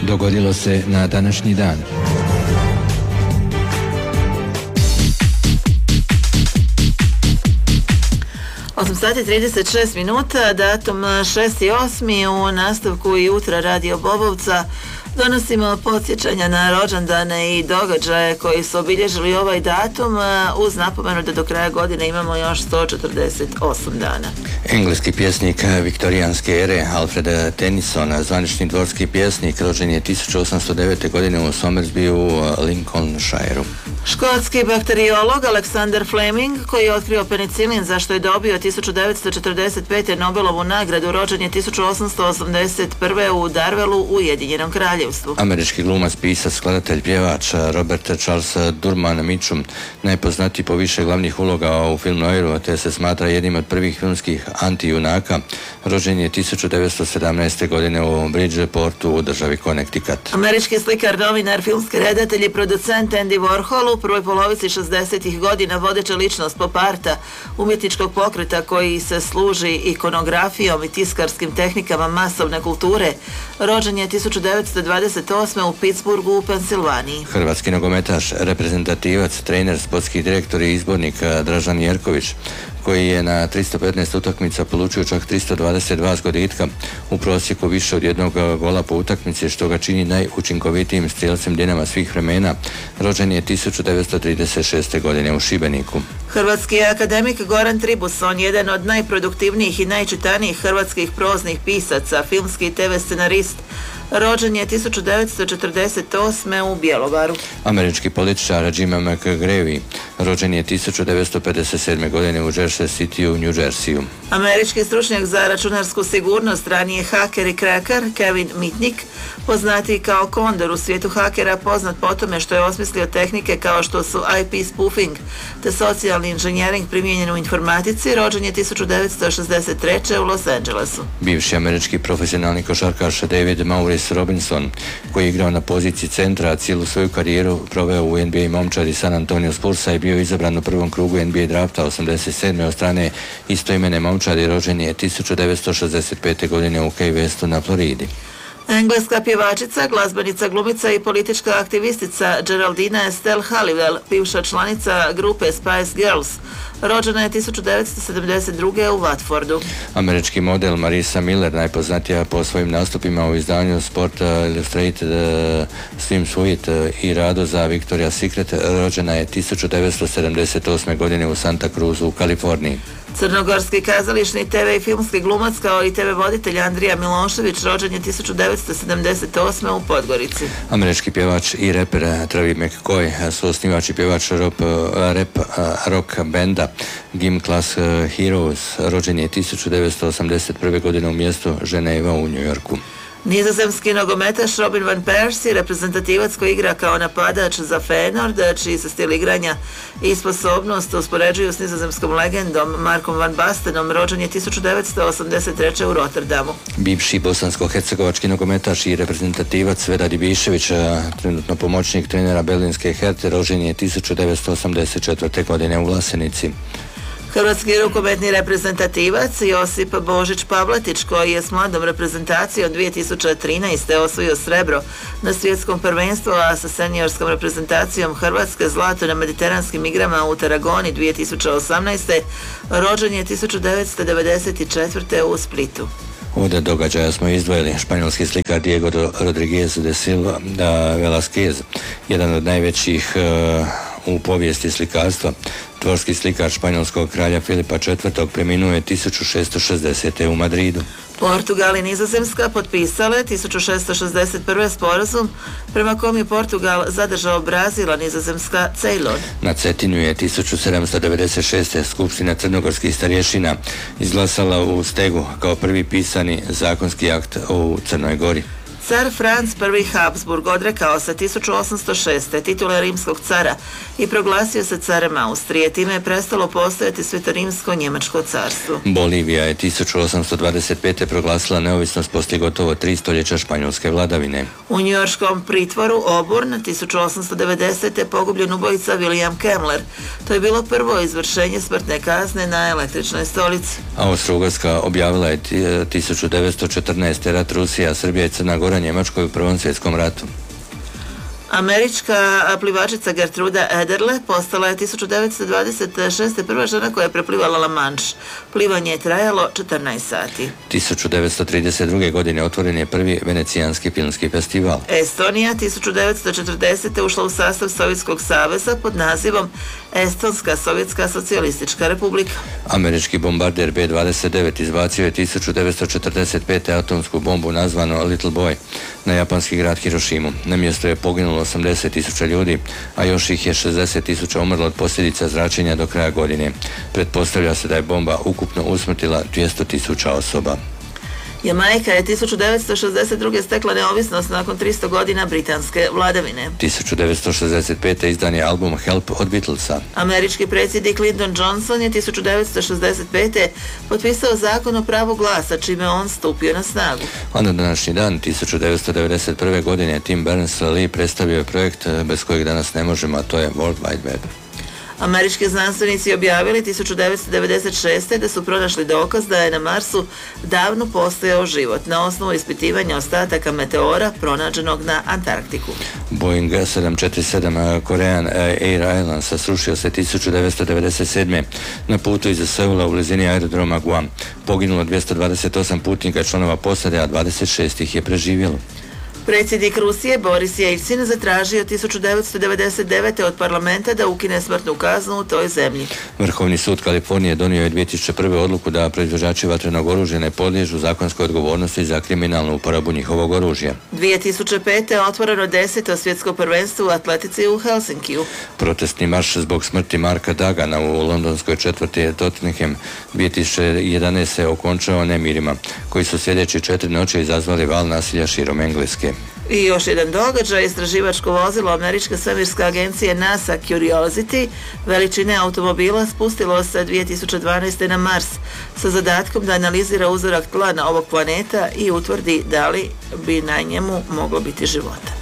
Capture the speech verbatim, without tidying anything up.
dogodilo se na današnji dan. osam sati trideset šest minuta, datum šesti osmi u nastavku jutra Radio Bobovca. Donosimo podsjećanja na rođendane i događaje koji su obilježili ovaj datum, uz napomenu da do kraja godine imamo još sto četrdeset osam dana. Engleski pjesnik viktorijanske ere Alfred Tennyson, zvanični dvorski pjesnik, rođen je tisuću osamsto devete. godine u Somersby u Lincolnshireu. Škotski bakteriolog Alexander Fleming, koji je otkrio penicilin, za što je dobio tisuću devetsto četrdeset pete. Nobelovu nagradu, rođen je tisuću osamsto osamdeset prve. u Darvelu, Ujedinjenom Kraljevstvu. Američki glumac, pisac, skladatelj, pjevač Robert Charles Durman Mitchum, najpoznatiji po više glavnih uloga u filmu noiru, te se smatra jednim od prvih filmskih antijunaka, rođen je tisuću devetsto sedamnaeste. godine u Bridgeportu u državi Connecticut. Američki slikar, novinar, filmski redatelj i producent Andy Warhol, u prvoj polovici šezdesetih godina vodeća ličnost pop arta, umjetničkog pokreta koji se služi ikonografijom i tiskarskim tehnikama masovne kulture, rođen je tisuću devetsto dvadeset osme. u Pittsburghu u Pensilvaniji. Hrvatski nogometaš, reprezentativac, trener, sportski direktor i izbornik Dražan Jerković, koji je na tristo petnaest utakmica polučio čak tristo dvadeset dva zgoditka, u prosjeku više od jednog gola po utakmici, što ga čini najučinkovitijim strijelcem Dinama svih vremena, rođen je tisuću devetsto trideset šeste. godine u Šibeniku. Hrvatski akademik Goran Tribuson, jedan od najproduktivnijih i najčitanijih hrvatskih proznih pisaca, filmski i te ve scenarist, rođen je tisuću devetsto četrdeset osme. u Bjelovaru. Američki političar Jim McGreevey, rođen je tisuću devetsto pedeset sedme. godine u Jersey City u New Jerseyu. Američki stručnjak za računarsku sigurnost, ranije haker i kraker, Kevin Mitnick, poznatiji kao Kondor u svijetu hakera, poznat po tome što je osmislio tehnike kao što su I P spoofing te socijalni inženjering primijenjen u informatici, rođen je tisuću devetsto šezdeset treće. u Los Angelesu. Bivši američki profesionalni košarkaš David Maurice Robinson, koji je igrao na poziciji centra, a cijelu svoju karijeru proveo u N B A momčadi San Antonio Spursa i bio izabran u prvom krugu N B A drafta osamdeset sedme. od strane istoimene momčadi, rođen je tisuću devetsto šezdeset pete. godine u Key Westu na Floridi. Engleska pjevačica, glazbenica, glumica i politička aktivistica Geraldine Estelle Halliwell, bivša članica grupe Spice Girls, rođena je tisuću devetsto sedamdeset druge. u Watfordu. Američki model Marisa Miller, najpoznatija po svojim nastupima u izdanju Sport Illustrated, Swimsuit i radu za Victoria's Secret, rođena je tisuću devetsto sedamdeset osme. godine u Santa Cruzu u Kaliforniji. Crnogorski kazališni, te ve i filmski glumac kao i te ve voditelj Andrija Milošević, rođen je tisuću devetsto sedamdeset osme. u Podgorici. Američki pjevač i reper Travis McCoy, suosnivač i pjevač rap, rap rock benda Gym Class Heroes, rođen je tisuću devetsto osamdeset prve. godine u mjestu Ženeva u New Yorku. Nizozemski nogometaš Robin van Persie, reprezentativac koji igra kao napadač za Feyenoord, čiji se stil igranja i sposobnost uspoređuju s nizozemskom legendom Markom van Bastenom, rođen je tisuću devetsto osamdeset treće. u Rotterdamu. Bivši bosansko-hercegovački nogometaš i reprezentativac Vedad Ibišević, trenutno pomoćnik trenera berlinske Herte, rođen je tisuću devetsto osamdeset četvrte. godine u Vlasenici. Hrvatski rukometni reprezentativac Josip Božić Pavletić, koji je s mladom reprezentacijom dvije tisuće trinaeste. osvojio srebro na svjetskom prvenstvu, a sa seniorskom reprezentacijom Hrvatske zlato na mediteranskim igrama u Tarragoni dvije tisuće osamnaeste. rođen je tisuću devetsto devedeset četvrte. u Splitu. Od događaja smo izdvojili španjolski slikar Diego Rodriguez de Silva Velázquez, jedan od najvećih uh, u povijesti slikarstva. Dvorski slikar španjolskog kralja Filipa četvrtog. preminuo je tisuću šesto šezdesete. u Madridu. Portugal i Nizozemska potpisale tisuću šesto šezdeset prve. sporazum prema kom je Portugal zadržao Brazil, a Nizozemska Ceylon. Na Cetinu je tisuću sedamsto devedeset šeste. Skupština crnogorskih starješina izglasala u Stegu kao prvi pisani zakonski akt u Crnoj Gori. Car Franz I. Habsburg odrekao se tisuću osamsto šeste. titule rimskog cara i proglasio se carem Austrije. Time je prestalo postojati Svetorimsko-njemačko carstvo. Bolivija je tisuću osamsto dvadeset pete. proglasila neovisnost poslije gotovo tri stoljeća španjolske vladavine. U njujorškom pritvoru Auburn tisuću osamsto devedesete. pogubljen ubojica William Kemmler. To je bilo prvo izvršenje smrtne kazne na električnoj stolici. Austro-Ugarska objavila je tisuću devetsto četrnaeste. rat Rusija, Srbija i Crna Gora bila Njemačkoj u Prvom svjetskom ratu. Američka plivačica Gertruda Ederle postala je tisuću devetsto dvadeset šeste. prva žena koja je preplivala La Manche. Plivanje je trajalo četrnaest sati. tisuću devetsto trideset druge. godine otvoren je prvi venecijanski filmski festival. Estonija tisuću devetsto četrdesete. ušla u sastav Sovjetskog saveza pod nazivom Estonska sovjetska socijalistička republika. Američki bombarder B dvadeset devet izbacio je tisuću devetsto četrdeset pete. atomsku bombu nazvanu Little Boy na japanski grad Hirošimu. Na mjestu je poginulo osamdeset tisuća ljudi, a još ih je šezdeset tisuća umrlo od posljedica zračenja do kraja godine. Pretpostavlja se da je bomba ukupno usmrtila dvjesto tisuća osoba. Jamajka je tisuću devetsto šezdeset druge. stekla neovisnost nakon tristo godina britanske vladavine. tisuću devetsto šezdeset pete. izdan je album Help od Beatlesa. Američki predsjednik Lyndon Johnson je tisuću devetsto šezdeset pete. potpisao zakon o pravu glasa, čime on stupio na snagu. A na današnji dan, tisuću devetsto devedeset prve. godine, Tim Berners-Lee predstavio je projekt bez kojeg danas ne možemo, a to je World Wide Web. Američki znanstvenici objavili tisuću devetsto devedeset šeste. da su pronašli dokaz da je na Marsu davno postojao život na osnovu ispitivanja ostataka meteora pronađenog na Antarktiku. Boeing sedam četiri sedam Korean Air Airlinesa srušio se tisuću devetsto devedeset sedme. na putu iz Seula u blizini aerodroma Guam. Poginulo dvjesto dvadeset osam putnika i članova posade, a dvadeset šest ih je preživjelo. Predsjednik Rusije Boris Jelcin zatražio tisuću devetsto devedeset devete. od parlamenta da ukine smrtnu kaznu u toj zemlji. Vrhovni sud Kalifornije donio je dvije tisuće prve. odluku da proizvođači vatrenog oružja ne podliježu zakonskoj odgovornosti za kriminalnu uporabu njihovog oružja. dvije tisuće pete. otvoreno deseto svjetsko prvenstvo u atletici u Helsinkiju. Protestni marš zbog smrti Marka Dagana u londonskoj četvrti Tottenham dvije tisuće jedanaeste. se okončao nemirima, koji su sljedeći četiri noći izazvali val nasilja širom Engleske. I još jedan događaj, istraživačko vozilo američke svemirske agencije NASA Curiosity veličine automobila spustilo se dvije tisuće dvanaeste. na Mars sa zadatkom da analizira uzorak tla na ovog planeta i utvrdi da li bi na njemu moglo biti života.